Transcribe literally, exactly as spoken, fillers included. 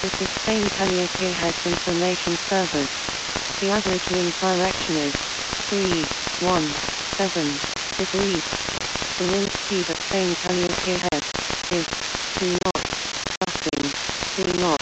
This is Spain Calliope Heads Information Service. The average wind direction is three one seven degrees. The wind speed at Spain Calliope Heads is two knots, gusting two knots.